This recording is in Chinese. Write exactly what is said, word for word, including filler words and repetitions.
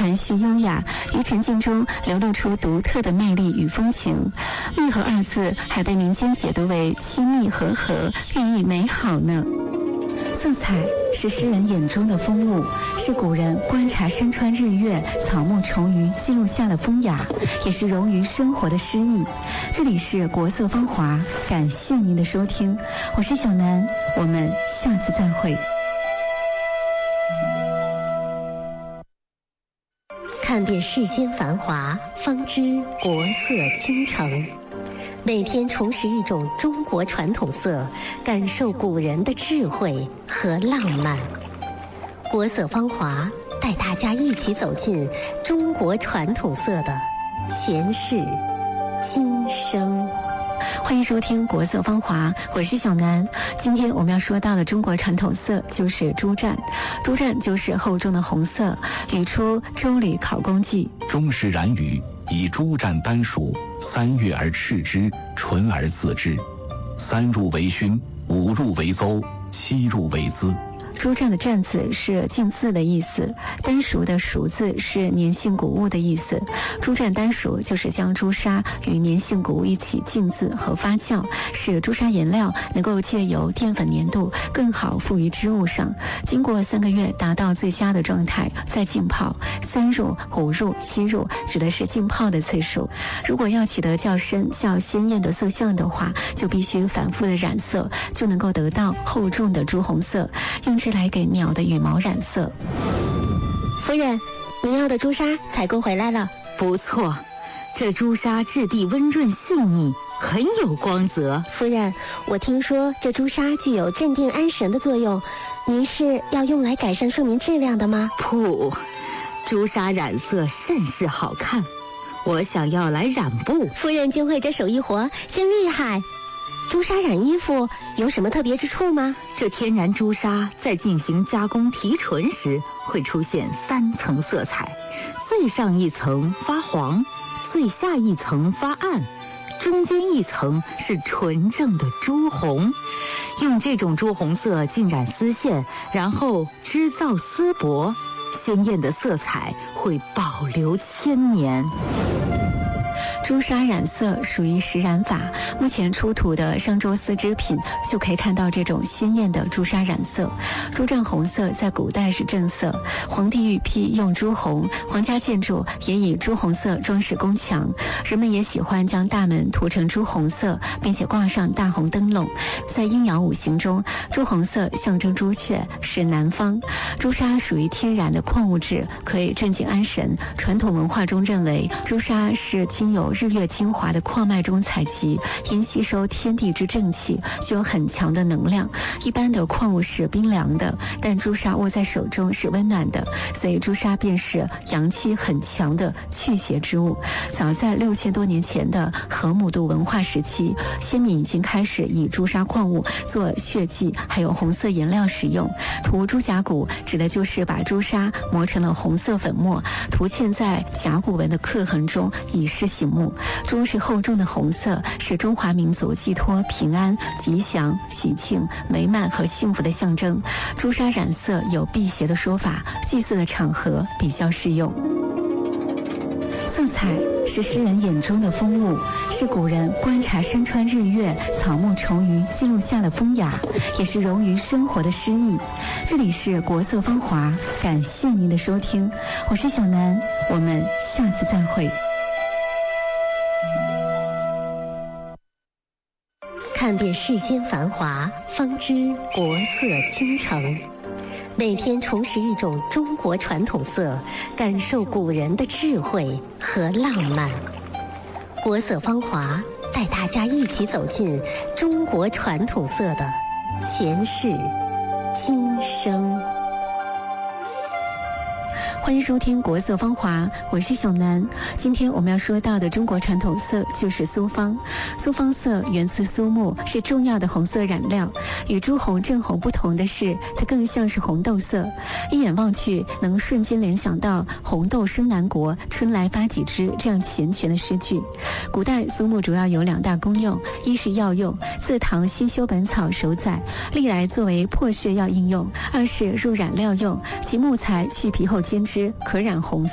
含蓄优雅，于沉静中流露出独特的魅力与风情。蜜合二字还被民间解读为亲密和合，寓意美好呢。色彩是诗人眼中的风物，是古人观察山川日月、草木虫鱼记录下的风雅，也是融于生活的诗意。这里是国色芳华，感谢您的收听，我是小南，我们下次再会。 看遍世间繁华，方知国色倾城。每天重拾一种中国传统色，感受古人的智慧和浪漫。国色芳华，带大家一起走进中国传统色的前世今生。 欢迎收听国色芳华，我是小南。今天我们要说到的中国传统色就是朱湛。朱湛就是厚重的红色，语出《周礼考工记》。 中时然语，以朱湛丹属，三月而赤之，纯而自之。三入为勋，五入为邹，七入为资。 朱湛的湛字是近字的意思，丹熟的熟字是粘性谷物的意思。朱湛丹熟就是将朱砂与粘性谷物一起浸渍和发酵，使朱砂颜料能够借由淀粉粘度更好附于织物上，经过三个月达到最佳的状态，再浸泡。三入、五入、七入指的是浸泡的次数。如果要取得较深、较鲜艳的色相的话，就必须反复的染色，就能够得到厚重的朱红色，用之来给鸟的羽毛染色。 夫人，您要的朱砂采购回来了。 不错，这朱砂质地温润细腻，很有光泽。 夫人，我听说这朱砂具有镇定安神的作用，您是要用来改善睡眠质量的吗？ 不，朱砂染色甚是好看，我想要来染布。 夫人竟会这手艺活，真厉害。朱砂染衣服有什么特别之处吗？ 这天然朱砂在进行加工提纯时，会出现三层色彩，最上一层发黄，最下一层发暗，中间一层是纯正的朱红。用这种朱红色浸染丝线，然后织造丝帛，鲜艳的色彩会保留千年。 朱砂染色属于石染法，目前出土的商周丝织品就可以看到这种鲜艳的朱砂染色。朱湛红色在古代是正色，皇帝御批用朱红，皇家建筑也以朱红色装饰宫墙，人们也喜欢将大门涂成朱红色，并且挂上大红灯笼。在阴爻五行中，朱红色象征朱雀，是南方。朱砂属于天然的矿物质，可以镇静安神。传统文化中认为，朱砂是经由日月精华的矿脉中采集，因吸收天地之正气，具有很强的能量。一般的矿物是冰凉的，但朱砂握在手中是温暖的，所以朱砂便是阳气很强的驱邪之物。早在六千多年前的河姆渡文化时期，先民已经开始以朱砂矿物做血迹，还有红色颜料使用。涂朱甲骨指的就是把朱砂磨成了红色粉末，涂嵌在甲骨文的刻痕中，以示醒目。朱是厚重的红色，是中华民族寄托平安、吉祥、喜庆、美满和幸福的象征。朱砂染色有辟邪的说法，祭祀的场合比较适用。色彩是诗人眼中的风物，是古人观察山川日月、草木虫鱼记录下的风雅，也是融于生活的诗意。这里是国色芳华，感谢您的收听，我是小南，我们下次再会。 看遍世间繁华，方知国色倾城。每天重拾一种中国传统色，感受古人的智慧和浪漫。国色芳华，带大家一起走进中国传统色的前世今生。 欢迎收听国色芳华，我是小南。今天我们要说到的中国传统色就是苏芳。苏芳色源自苏木，是重要的红色染料。与朱红、正红不同的是，它更像是红豆色。一眼望去，能瞬间联想到“红豆生南国，春来发几枝”这样缱绻的诗句。古代苏木主要有两大功用，一是药用，自唐新修本草首载，历来作为破血药应用；二是入染料用，其木材去皮后煎之，可染红色。